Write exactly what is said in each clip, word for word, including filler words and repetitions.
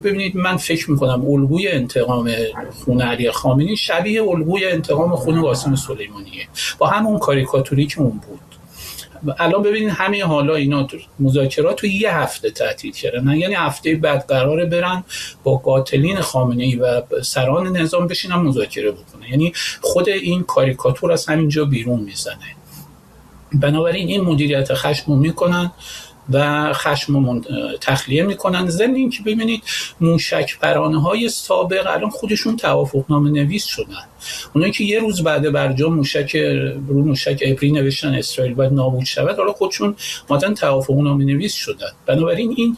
ببینید من فکر میکنم الگوی انتقام خون علی خامنه‌ای شبیه الگوی انتقام خون قاسم سلیمانیه، با همون کاریکاتوری که اون بود. الان ببینید همین حالا اینا مذاکرات تو یه هفته تعطیل کردن، یعنی هفته بعد قراره برن با قاتلین خامنه‌ای و سران نظام بشینن مذاکره بکنن. یعنی خود این کاریکاتور از همینجا بیرون میزنه. بنابراین این مدیریت خشم میکنن و خشم تخلیه میکنن. ضمن این که ببینید موشک پرانه های سابق الان خودشون توافقنامه نویس شدن. اونایی که یه روز بعد برجام موشک رو موشک ابری نوشتن اسرائیل باید نابود شود، حالا خودشون مدن توافقنامه نویس شدن. بنابراین این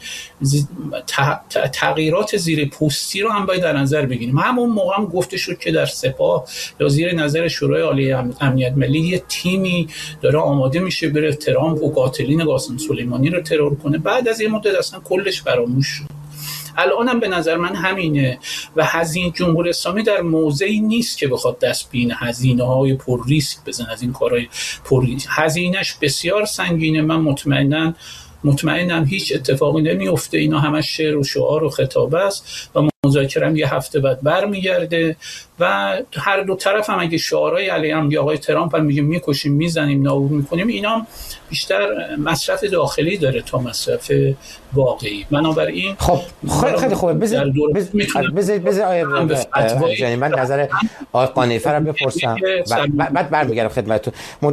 تغییرات زیر پوستی رو هم باید در نظر بگیریم. همون موقع هم گفته شد که در سپاه یا زیر نظر شورای عالی امنیت ملی یه تیمی داره آماده میشه بره ترامپ و قاتلین قاسم سلیمانی رو ترور کنه. بعد از یه مدت اصلا کلش فراموش شد. الان هم به نظر من همینه و هزینه جمهوری اسلامی در موضعی نیست که بخواد دست بین هزینه‌های پر ریسک بزنه. از این کارهای پر ریسک هزینه‌اش بسیار سنگینه. من مطمئناً مطمئنم هیچ اتفاقی نمیفته. اینا همش شعر و شعار و خطابه است و مذاکره هم یه هفته بعد برمیگرده و هر دو طرف هم اگه شعارهای علیه هم آقای ترامپ هم میگه میکشیم میزنیم نابود میکنیم، اینا هم بیشتر مصرف داخلی داره تا مصرف واقعی. بنابراین خب خیلی خیلی خوبه. بذارید بذارید بذارید من نظر آقای قانع‌فر رو بپرسم بعد برمیگردم خدمتتون.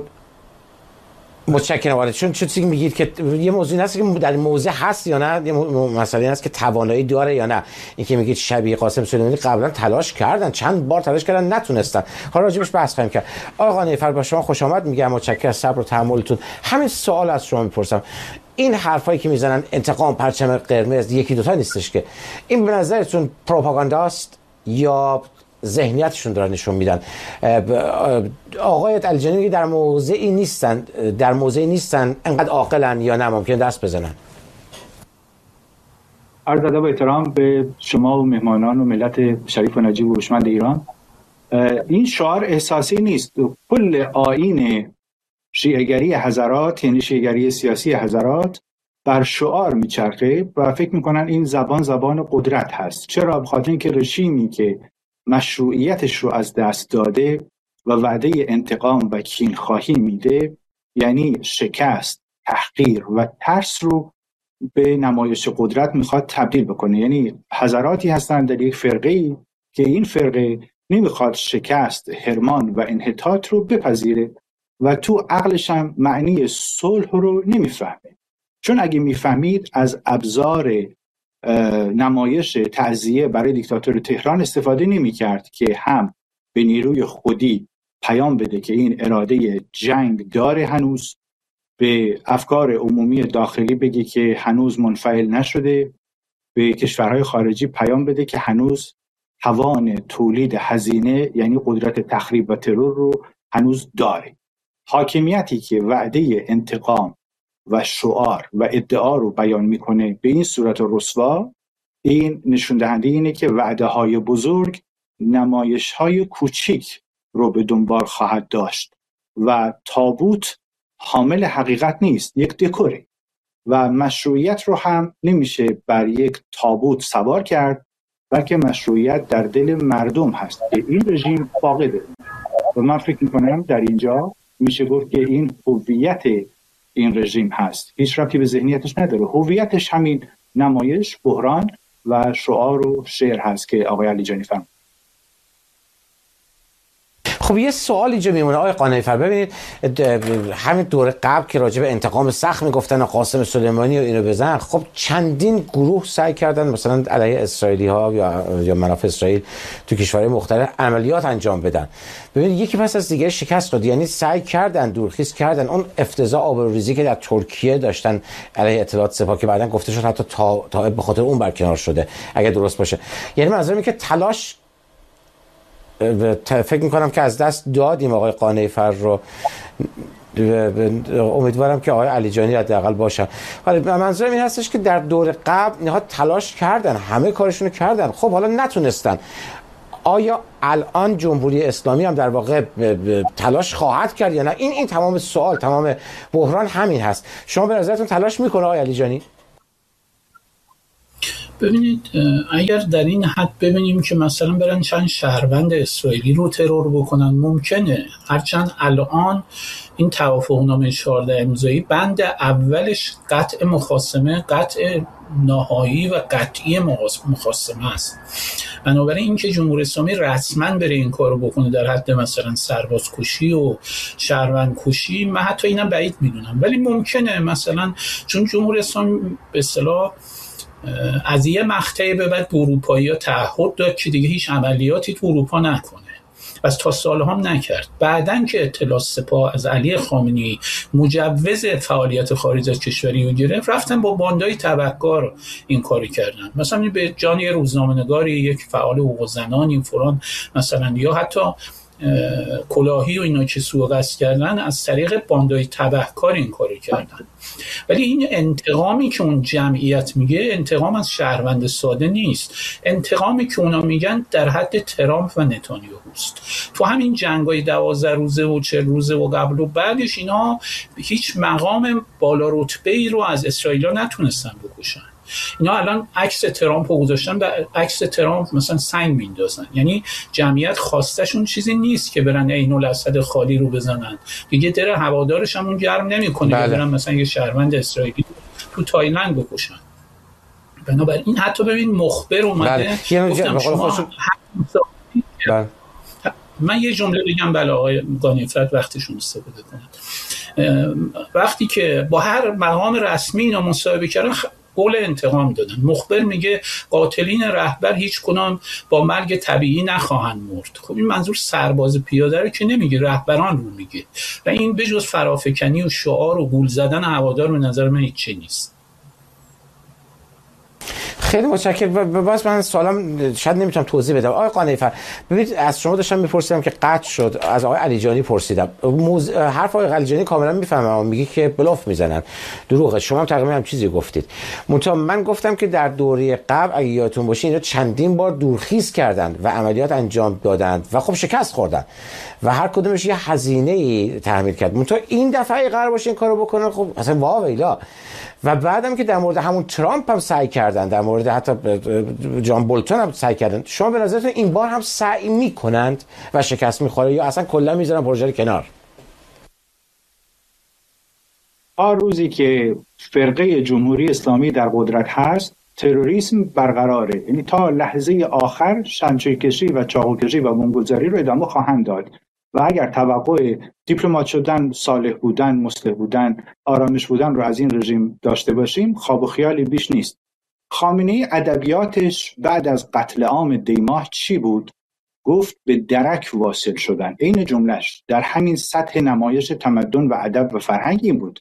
متشکرم. وارد چون چیزی میگید که یه موضوعی هست که در موضع هست یا نه، یه مسئله هست که توانایی داره یا نه. این که میگید شبیه قاسم سلیمانی قبلا تلاش کردن، چند بار تلاش کردن نتونستن. حالا راجبش بحث خواهیم کرد. آقا قانع‌فر با شما خوش آمد میگم. متشکرم از صبر و تحملتون. همین سوال از شما میپرسم. این حرفایی که میزنن انتقام پرچم قرمز یکی دوتا نیستش که این به نظرتون پروپاگانداست یا ذهنیتشون دارن نشون میدن؟ آقای علیجانی در موضعی نیستن در موضعی نیستن انقدر عاقلن یا نه ممکن دست بزنن؟ عرض ادب و احترام به شما و مهمانان و ملت شریف و نجیب و هوشمند ایران. این شعار احساسی نیست. کل آیین شیعه‌گری حضرات، یعنی شیعه‌گری سیاسی حضرات، بر شعار میچرخه و فکر میکنن این زبان زبان قدرت هست. چرا؟ بخاطر اینکه رژیمی که مشروعیتش رو از دست داده و وعده انتقام و کینخواهی میده، یعنی شکست، تحقیر و ترس رو به نمایش قدرت میخواد تبدیل بکنه. یعنی حضراتی هستن در یک فرقه‌ای که این فرقه نمیخواد شکست، حرمان و انحطاط رو بپذیره و تو عقلش هم معنی صلح رو نمیفهمه. چون اگه میفهمید از ابزار نمایش تعزیه برای دیکتاتور تهران استفاده نمی کرد که هم به نیروی خودی پیام بده که این اراده جنگ داره، هنوز به افکار عمومی داخلی بگه که هنوز منفعل نشده، به کشورهای خارجی پیام بده که هنوز توان تولید هزینه یعنی قدرت تخریب و ترور رو هنوز داره. حاکمیتی که وعده انتقام و شعار و ادعا رو بیان میکنه به این صورت رسوا، این نشون دهنده اینه که وعده های بزرگ نمایش های کوچیک رو به دنبال خواهد داشت و تابوت حامل حقیقت نیست، یک دکوره و مشروعیت رو هم نمیشه بر یک تابوت سوار کرد، بلکه مشروعیت در دل مردم هست که این رژیم فاقده. و من فکر میکنم در اینجا میشه گفت که این هویت این رژیم هست، هیچ ربطی به ذهنیتش نداره. هویتش همین نمایش، بحران و شعار و شعر هست که آقای علیجانی فرمود. خب یه سوال اینجا میمونه آقای قانع‌فر، ببینید همین دوره قبل که راجع به انتقام سخت میگفتن قاسم سلیمانی و اینو بزن، خب چندین گروه سعی کردن مثلا علیه اسرائیلی ها یا یا منافع اسرائیل تو کشورهای مختلف عملیات انجام بدن. ببینید یکی پس از دیگه شکست خورد، یعنی سعی کردن دورخیز کردن اون افتضاح آبروریزی که در ترکیه داشتن علیه اطلاعات سپاه که بعدن گفته شد حتی تا تا به خاطر اون برکنار شده اگه درست باشه. یعنی منظورم اینه که تلاش فکر میکنم که از دست دادیم آقای قانع‌فر رو. امیدوارم که آقای علیجانی حداقل باشن. ولی منظورم این هستش که در دور قبل اینها تلاش کردن، همه کارشون رو کردن، خب حالا نتونستن. آیا الان جمهوری اسلامی هم در واقع تلاش خواهد کرد یا نه؟ این این تمام سوال، تمام بحران همین هست. شما به نظرتون تلاش میکنه آقای علیجانی؟ ببینید اگر در این حد ببینیم که مثلا برن چند شهروند اسرائیلی رو ترور بکنن ممکنه، هرچند الان این توافقنامه چهارده امضایی بند اولش قطع مخاصمه، قطع نهایی و قطعی مخاصمه است. بنابراین اینکه جمهوری اسلامی رسما بره این کارو بکنه در حد مثلا سربازکشی و شهروندکشی، من حتی اینم بعید میدونم، ولی ممکنه مثلا چون جمهوری اسلامی به اصطلاح از یه مقطعی به بعد اروپایی‌ها تعهد داد که دیگه هیچ عملیاتی تو اروپا نکنه، پس تا سالها هم نکرد. بعدن که اطلاع سپاه از علی خامنه‌ای مجوز فعالیت خارج از کشوری رو گرفت، رفتن با باندای تبهکار این کاری کردن. مثلا به جان یه روزنامه‌نگاری، یک فعال حقوق زنان، این فلان مثلا، یا حتی کلاهی و اینا که سوء قصد کردن، از طریق باندای تبهکار این کاری کردن. ولی این انتقامی که اون جمعیت میگه انتقام از شهروند ساده نیست، انتقامی که اونا میگن در حد ترامپ و نتانیاهوست. تو همین جنگای دوازده روزه و چهل روزه و قبل و بعدش اینا هیچ مقام بالا رتبه‌ای رو از اسرائیل نتونستن بکشن. اینا الان عکس ترامپ رو گذاشتن، به عکس ترامپ مثلا سنگ میندازن، یعنی جمعیت خواستشون چیزی نیست که برن عین الاسد خالی رو بزنن دیگه، در هوادارش هم اون گرم نمیکنه بله. برن مثلا یه شهروند اسرائیلی تو تایلند بکشن. بنابراین حتی ببین مخبر اومده بله. گفتم شما بله. من یه جمله بگم بله آقای گانیفرد وقتشون استفاده کنند. وقتی که با هر مقام رسمی اینا مصاحبه کردن قول انتقام دادن. مخبر میگه قاتلین رهبر هیچ کنام با مرگ طبیعی نخواهند مرد. خب این منظور سرباز پیاده رو که نمیگه، رهبران رو میگه، و این بجز فرافکنی و شعار و گول زدن هوادار به نظر من هیچ چیزی نیست. خیلی متشکرم. باز من سوالم شاید نمیتونم توضیح بدم. آقای قانعی‌فر، ببینید از شما داشتم میپرسیدم که قطع شد، از آقای علیجانی پرسیدم. موز... حرف آقای علیجانی کاملا میفهمم، میگه که بلاف میزنن، دروغه. شما هم تقریبا هم چیزی گفتید. منتها من گفتم که در دوره قبل اگه یادتون باشه اینا چندین بار دورخیز کردند و عملیات انجام دادند و خب شکست خوردن و هر کدومش یه هزینه‌ای تحمل کرد. منتها این دفعه قرار باشه این کارو بکنن، خب اصلا وا ویلا. و بعدم که در مورد همون ترامپ هم سعی کردن، در مورد حتی جان بولتون هم سعی کردن، شما به نظرتون این بار هم سعی میکنند و شکست میخوره یا اصلا کلا میذارن پروژه رو کنار؟ تا روزی که فرقه جمهوری اسلامی در قدرت هست تروریسم برقراره، یعنی تا لحظه آخر شمشیرکشی و چاقوکشی و بمبگذاری رو ادامه خواهند داد و اگر توقع دیپلمات شدن، صالح بودن، مصلح بودن، آرامش بودن رو از این رژیم داشته باشیم، خواب و خیالی بیش نیست. خامنه‌ای ادبیاتش بعد از قتل عام دیماه چی بود؟ گفت به درک واصل شدن. این جملهش در همین سطح نمایش تمدن و ادب و فرهنگ این بود.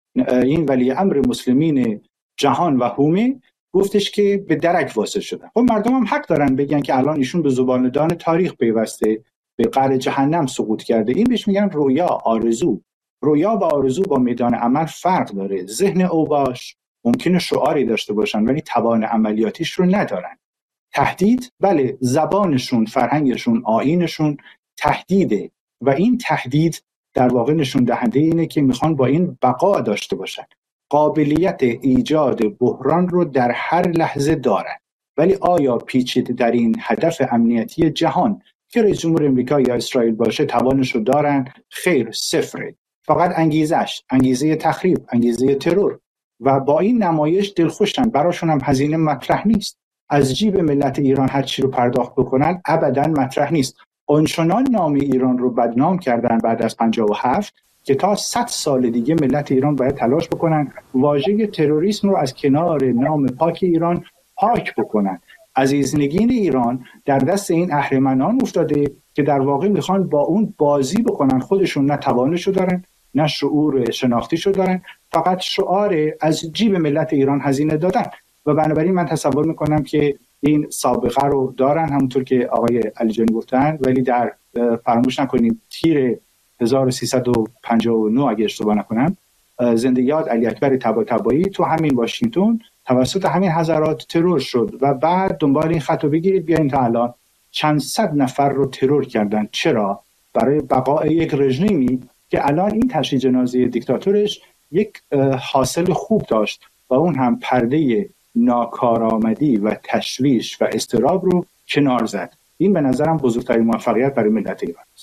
این ولی امر مسلمین جهان و حومه گفتش که به درک واصل شدن. خب مردم هم حق دارن بگن که الان ایشون به زباندان تاریخ پیوسته، به قعر جهنم سقوط کرده. این بهش میگن رویا، آرزو. رویا و آرزو با میدان عمل فرق داره. ذهن اوباش ممکنه شعاری داشته باشن ولی توان عملیاتیش رو ندارن. تهدید، بله، زبانشون، فرهنگشون، آیینشون تهدیده و این تهدید در واقع نشون دهنده اینه که میخوان با این بقا داشته باشن. قابلیت ایجاد بحران رو در هر لحظه دارن، ولی آیا پیچیده در این هدف امنیتی جهان که رئیس جمهور امریکا یا اسرائیل باشه توانش رو دارن؟ خیر، صفره. فقط انگیزش، انگیزه تخریب، انگیزه ترور و با این نمایش دلخوشن. براشون هم هزینه مطرح نیست. از جیب ملت ایران هر چی رو پرداخت بکنن ابداً مطرح نیست. آنچنان نام ایران رو بدنام کردن بعد از پنجاه و هفت که تا صد سال دیگه ملت ایران باید تلاش بکنن واژه تروریسم رو از کنار نام پاک ایران پاک بکنن. عزیزنگین ایران در دست این اهرمنان افتاده که در واقع میخوان با اون بازی بکنن. خودشون نه توانشو دارن نه شعور شناختیشو دارن، فقط شعار از جیب ملت ایران هزینه دادن و بنابراین من تصور میکنم که این سابقه رو دارن، همونطور که آقای علیجانی گفتن. ولی در فراموش نکنید تیر هزار و سیصد و پنجاه و نه اگه اشتباه نکنم زنده یاد علی اکبر طباطبایی تو همین واشنگتن توسط همین حضرات ترور شد و بعد دنبال این خط رو بگیرید بیاین تا الان چند صد نفر رو ترور کردن. چرا؟ برای بقای یک رژیمی که الان این تشییع جنازه دیکتاتورش یک حاصل خوب داشت و اون هم پرده ناکارآمدی و تشویش و اضطراب رو کنار زد. این به نظرم بزرگترین موفقیت برای ملت ایران است.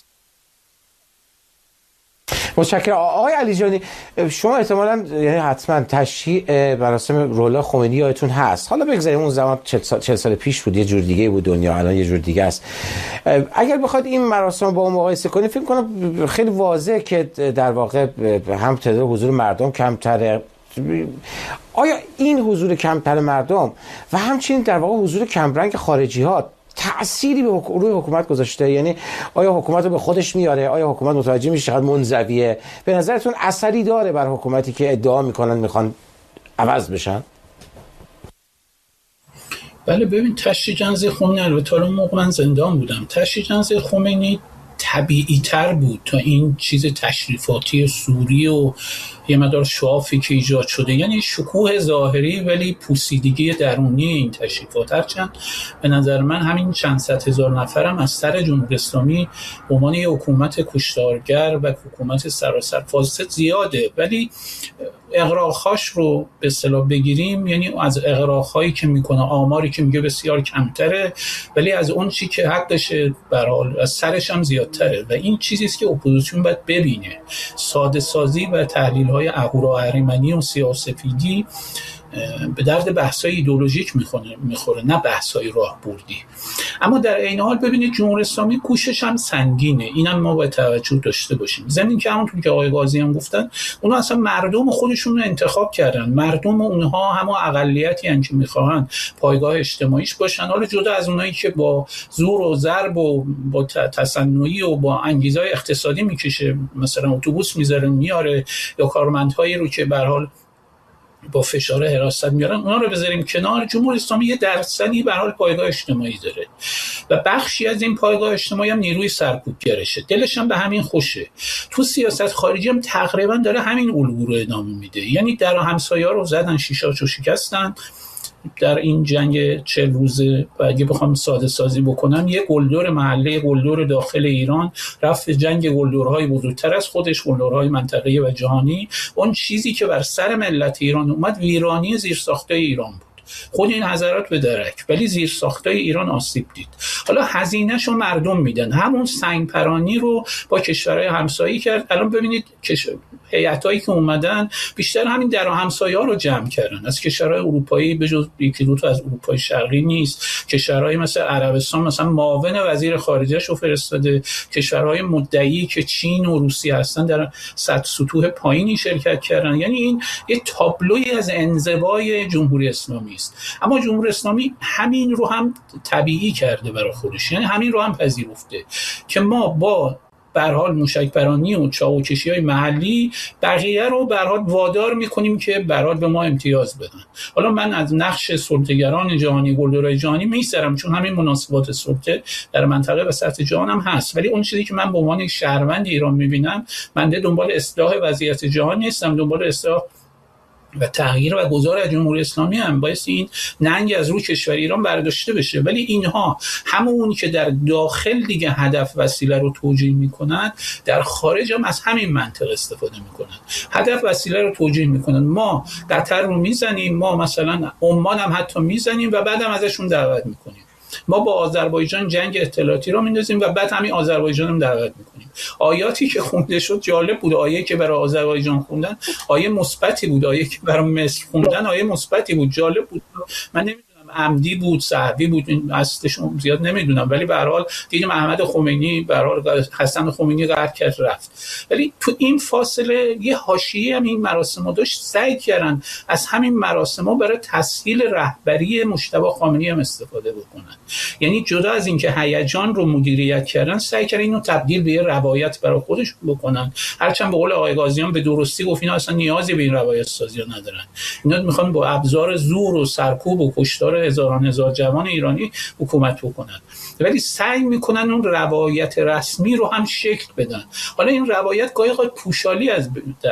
متشکرم. آقای علیجانی، شما احتمالاً یعنی حتما تشییع مراسم روح‌الله خمینی یادتون هست. حالا بگذاریم اون زمان چهل سال, چهل سال پیش بود، یه جور دیگه بود دنیا، الان یه جور دیگه است. اگر بخواد این مراسم با اون مقایسه کنید، فکر کنم خیلی واضحه که در واقع هم تعداد حضور مردم کمتره. آیا این حضور کمتر مردم و همچنین در واقع حضور کمرنگ خارجی ها تأثیری به حک... روی حکومت گذاشته؟ یعنی آیا حکومت رو به خودش میاره؟ آیا حکومت متوجه میشه چقدر منزویه؟ به نظرتون اثری داره بر حکومتی که ادعا میکنن میخوان عوض بشن؟ بله، ببین تشییع جنازه خمینی، البته اون موقع من زندان بودم، تشییع جنازه خمینی طبیعی تر بود تا این چیز تشریفاتی سوری و یه مقدار شعافی که ایجاد شده. یعنی شکوه ظاهری ولی پوسیدگی درونی این تشریفات. هرچند به نظر من همین چند صد هزار نفرم از سر جمهوری اسلامی به عنوان یه حکومت کشتارگر و حکومت سراسر فاسد زیاده، ولی اغراق‌هاش رو به اصطلاح بگیریم، یعنی از اغراق‌هایی که میکنه، آماری که میگه بسیار کمتره، ولی از اون چی که حقشه به هر حال از سرش هم زیادتره. و این چیزی است که اپوزیسیون باید ببینه. ساده سازی و تحلیل‌های اهوراهریمنی و سیاه‌وسفیدی به درد بحث‌های ایدئولوژیک میخوره میخوره نه بحث‌های راهبردی. اما در عین حال ببینید جمهوری اسلامی کوشش هم سنگینه، اینم ما باید توجه داشته باشیم. ضمن که همونطور که آقای قاضی هم گفتن، اونا اصلا مردم خودشون رو انتخاب کردن، مردم اونها هم اقلیتی ان که میخوان پایگاه اجتماعیش باشن، حالا جدا از اونایی که با زور و ضرب و با تصنعی و با انگیزهای اقتصادی میکشه، مثلا اتوبوس میذاره میاره، یا کارمندهایی رو که به هر حال با فشار حراست میارن، اونا رو بذاریم کنار. جمهوری اسلامی یه درصدی به هر حال پایگاه اجتماعی داره و بخشی از این پایگاه اجتماعی هم نیروی سرکوبگرشه، دلش هم به همین خوشه. تو سیاست خارجی هم تقریبا داره همین الگو رو ادامه میده. یعنی در همسایه‌ها رو زدن، شیشه‌اشو شکستن در این جنگ چهل روزه. و اگه بخوام ساده سازی بکنم، یه گلدور محله، گلدور داخل ایران رفت جنگ گلدورهای بزرگتر از خودش، گلدورهای منطقه‌ای و جهانی. اون چیزی که بر سر ملت ایران اومد ویرانی زیرساختای ایران بود. خود این حضرات به درک، ولی زیرساختای ایران آسیب دید. حالا هزینه‌شو مردم میدن. همون سنگ پرانی رو با کشورهای همسایه‌ای کرد. الان ببینید هیئتایی که اومدن بیشتر همین در همسایه‌ها رو جمع کردن، از کشورهای اروپایی به جز یکی دو تا از اروپای شرقی نیست. کشورهای مثل عربستان مثلا معاون وزیر خارجه‌اش رو فرستاده. کشورهای مدعی که چین و روسیه هستن در سطح سطوح پایینی شرکت کردن. یعنی این یه تابلویی از انزوای جمهوری اسلامی است. اما جمهوری اسلامی همین رو هم طبیعی کرده برای خودش، یعنی همین رو هم پذیرفته که ما با به هر حال موشک‌برانی و چاقوکشی‌های محلی بقیه رو به هر حال وادار می‌کنیم که به هر حال به ما امتیاز بدن. حالا من از نقش سلطه‌گران جهانی، گلدورهای جهانی می‌گذرم، چون همین مناسبات سلطه در منطقه و سطح جهان هم هست، ولی اون چیزی که من به عنوان شهروند ایران می‌بینم، من دنبال اصلاح وضعیت جهان نیستم، دنبال اصلاح و تغییر و گذار از جمهوری اسلامی هم. باید این ننگ از روی کشور ایران برداشته بشه. ولی اینها همون که در داخل دیگه هدف وسیله رو توجیه میکنن، در خارج هم از همین منطق استفاده میکنن، هدف وسیله رو توجیه میکنن. ما قطر رو میزنیم، ما مثلا عمان هم حتی میزنیم و بعدم ازشون دعوت میکنیم. ما با آذربایجان جنگ اطلاعاتی رو میندازیم و بعد همین آذربایجان هم دعوت میکنیم. آیاتی که خونده شد جالب بود. آیه که برای آذربایجان خوندن آیه مثبتی بود، آیه که برای مصر خوندن آیه مثبتی بود. جالب بود. من نمیدونم عمدی بود، سهوی بود، این اصلش زیاد نمیدونم، ولی به هر حال دیدیم احمد خمینی به هر حال حسن خمینی قهر کرد رفت. ولی تو این فاصله یه حاشیه هم این مراسمو داشت، سعی کردن از همین مراسمو برای تسهیل رهبری مجتبی خامنه‌ای هم استفاده بکنن. یعنی جدا از اینکه هیجان رو مدیریت کردن، سعی کردن اینو تبدیل به یه روایت برای خودش بکنن. هرچند به قول آقای قاضیان به درستی گفت اینا اصلا نیازی به این روایت سازی ندارن. اینا میخوان با ابزار زور و سرکوب و کشتار هزاران هزار جوان ایرانی حکومت بکنن، ولی سعی میکنن اون روایت رسمی رو هم شکل بدن. حالا این روایت گاهی اوقات پوشالی از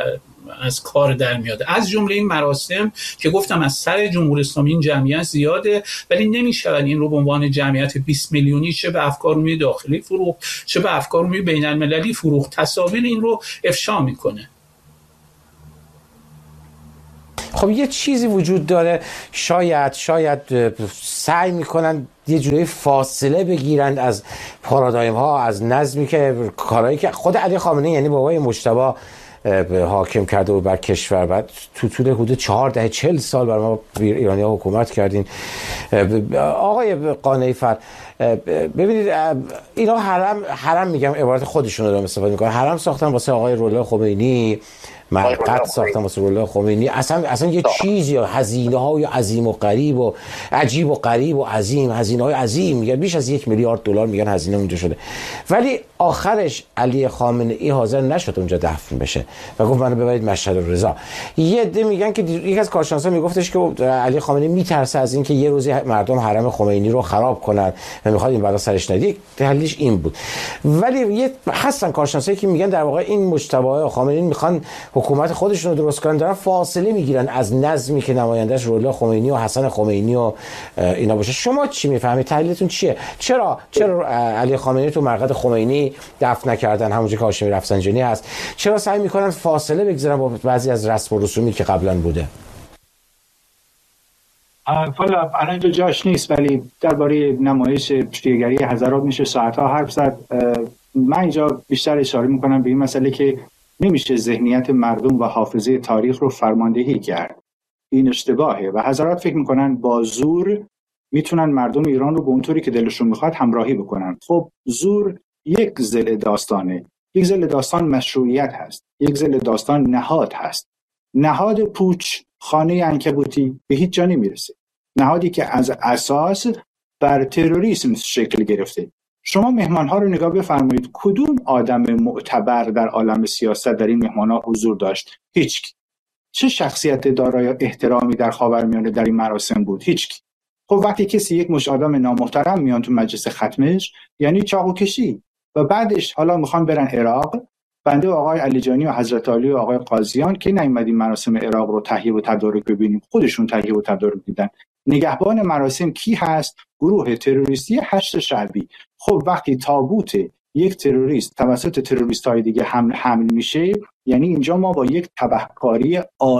از کار در میاد، از جمله این مراسم که گفتم از سر جمهوری اسلامی این جمعیت زیاده، ولی نمیشه این رو به عنوان جمعیت بیست میلیونی چه به افکار عمومی داخلی فروخت، چه به افکار عمومی بین المللی فروخت. تصاویر این رو افشا میکنه. خب یه چیزی وجود داره، شاید شاید سعی میکنن یه جوری فاصله بگیرند از پارادایم ها، از نظمی که کارهایی که خود علی خامنه‌ای یعنی بابای مجتبی حاکم کرده و بر کشور، بعد تو طول حدود چهار دهه چهل سال بر ما ایرانی ها حکومت کردین. آقای قانعی فر، ببینید اینا حرم حرم میگم عبارت خودشون رو دارم استفاده میکنن، حرم ساختن واسه آقای روح خمینی، مرقد ساختن واسه روح خمینی، اصلا اصلا یه چیزی هزینه های عظیم و غریب و عجیب و غریب و عظیم، هزینه های عظیم میگن، بیش از یک میلیارد دلار میگن هزینه اونجا شده، ولی آخرش علی خامنه‌ای حاضر نشد اونجا دفن بشه و گفت منو ببرید مشهد الرضا. یه عده میگن که یکی از کارشناسا میگفتش که علی خامنه‌ای میترسه از اینکه یه روزی مردم حرم خمینی رو خراب کنن و میخواد این بلا سرش ندی، دلیلش این بود. ولی یه هستن کارشناسایی که میگن در واقع این مجتبی خامنه‌ای میخوان حکومت خودشون رو درست کنن، دارن فاصله میگیرن از نظمی که نمایندش روح خمینی و حسن خمینی و اینا باشه. شما چی میفهمید؟ تحلیلتون چیه؟ چرا چرا علی خامنه‌ای تو مرقد خمینی دفن نکردن همونجوری که هاشمی رفسنجانی هست؟ چرا سعی میکنن فاصله بگذارن با بعضی از رسم و رسومی که قبلا بوده؟ والا الان اینجا جاش نیست، ولی درباره نمایش شیعه‌گری حضرات میشه ساعتها حرف زد. من اینجا بیشتر اشاره میکنم به این مسئله که نمیشه ذهنیت مردم و حافظه تاریخ رو فرماندهی کرد. این اشتباهه و حضرات فکر میکنن با زور میتونن مردم ایران رو به اونطوری که دلشون میخواد همراهی بکنن. خب زور یک ضلع داستانه، یک ضلع داستان مشروعیت هست، یک ضلع داستان نهاد هست. نهاد پوچ، خانه عنکبوتی به هیچ جا نمیرسه، نهادی که از اساس بر تروریسم شکل گرفته. شما مهمانها رو نگاه بفرمایید، کدوم آدم معتبر در عالم سیاست در این مهمانها حضور داشت؟ هیچ. چه شخصیت دارای احترامی در خاورمیانه در این مراسم بود؟ هیچ. خب وقتی کسی یک مش آدم نامحترم میان تو مجلس ختمش، یعنی چاقو کشی. و بعدش حالا میخوان برن عراق، بنده آقای علیجانی و حضرت علی و آقای قاضیان که نیومدیم مراسم عراق رو تهیه و تدارک ببینیم، خودشون تهیه و تدارک دیدن. نگهبان مراسم کی هست؟ گروه تروریستی هشت شعبی. خب وقتی تابوت یک تروریست توسط تروریست‌های دیگه حمل حمل میشه، یعنی اینجا ما با یک تبهکاری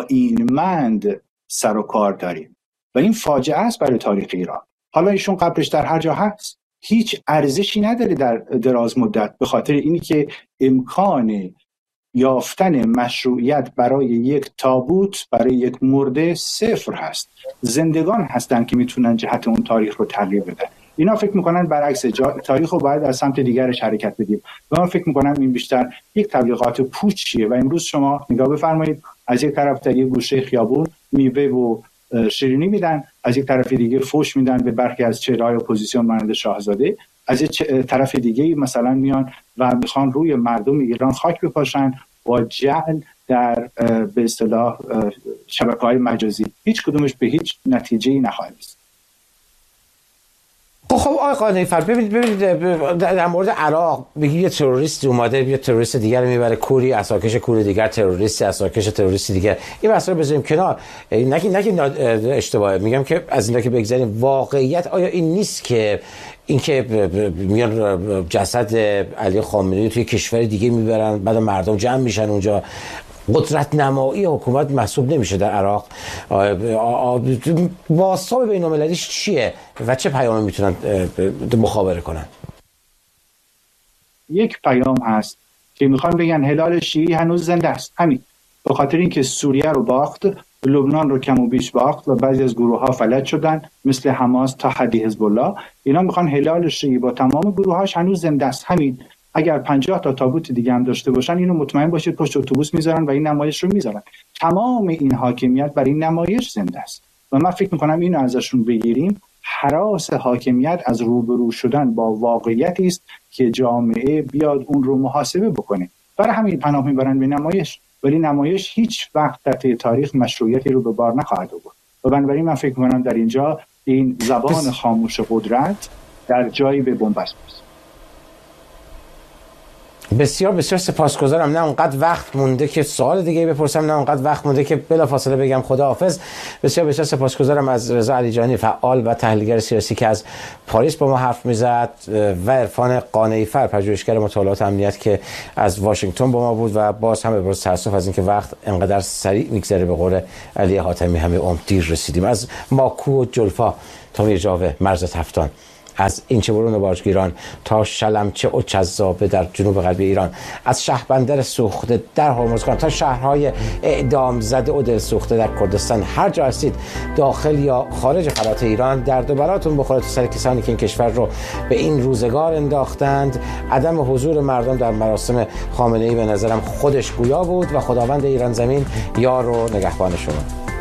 آیینمند سر و کار داریم و این فاجعه است برای تاریخ ایران. حالا ایشون قبرش در هر جا هست، هیچ ارزشی نداره در دراز مدت، به خاطر اینی که امکان یافتن مشروعیت برای یک تابوت، برای یک مرده صفر هست. زندگان هستن که میتونن جهت اون تاریخ رو تغییر بدن. اینا فکر میکنن برعکس، تاریخ رو باید از سمت دیگرش حرکت بدیم و من فکر میکنم این بیشتر یک تبلیغات پوچیه. و امروز شما نگاه بفرمایید، از یک طرف در یک گوشه خیابون میوه و شیرینی میدن، از یک طرف دیگه فوش میدن به برخی از چهره‌های اپوزیسیون مانند شاهزاده، از یک طرف دیگه مثلا میان و میخوان روی مردم ایران خاک بپاشن با جعل در به اصطلاح شبکه‌های مجازی. هیچ کدومش به هیچ نتیجه‌ای نخواهد رسید. خب آقای قانعی فر، ببینید ببینید در مورد عراق بگید یه تروریست اومده یه تروریست دیگر رو میبره کوری، اساکش کور دیگر تروریستی، اساکش تروریستی دیگر، این مسئله بذاریم کنار. نگی نگی اشتباهه، میگم که از اینا که بگذاریم، واقعیت آیا این نیست که اینکه میان جسد علی خامنه‌ای توی کشور دیگه میبرن، بعد مردم جمع میشن اونجا، قدرت نمایی حکومت محسوب نمیشه در عراق؟ واسطه بین المللیش چیه و چه پیامی میتونن مخابره کنن؟ یک پیام هست که میخوان بگن هلال شیعی هنوز زنده است، همین. به خاطر اینکه سوریه رو باخت، لبنان رو کم و بیش باخت و بعضی از گروه ها فلج شدن مثل حماس تا حدی حزب الله، اینا میخوان هلال شیعی با تمام گروهاش هنوز زنده است، همین. اگر پنجاه تا تابوت دیگه هم داشته باشن، اینو مطمئن باشید پشت اتوبوس میذارن و این نمایش رو میذارن. تمام این حاکمیت برای این نمایش زنده است و من فکر میکنم اینو ازشون بگیریم. هراس حاکمیت از روبرو شدن با واقعیتی است که جامعه بیاد اون رو محاسبه بکنه. برای همین پناه میبرن به نمایش، ولی نمایش هیچ وقت در طی تاریخ مشروعیتی رو به بار نخواهد آورد. و بنابراین من فکر میکنم در اینجا این زبان خاموش قدرت در جایی به بنبست است. بسیار بسیار سپاسگزارم. نه اونقدر وقت مونده که سوال دیگه بپرسم، نه اونقدر وقت مونده که بلافاصله بگم خداحافظ. بسیار بسیار سپاسگزارم از رضا علیجانی، فعال و تحلیلگر سیاسی که از پاریس با ما حرف میزد، و عرفان قانعی فر، پژوهشگر مطالعات امنیت که از واشنگتن با ما بود. و باز هم ابراز تاسف از اینکه وقت انقدر سریع میگذره. به قول علی حاتمی همه عمر دیر رسیدیم. از ماکو و جلفا تا میرجاوه مرز تفتان، از اینچه‌برون و بارجگیران تا شلمچه و چذابه در جنوب غربی ایران، از شهربندر سوخته در هرمزگان تا شهرهای اعدام زده و دل سوخته در کردستان، هر جا هستید داخل یا خارج فلات ایران، درد و بلاتون بخوره تو سر کسانی که این کشور رو به این روزگار انداختند. عدم حضور مردم در مراسم خامنه‌ای به نظرم خودش گویا بود و خداوند ایران زمین یار و نگهبان شما.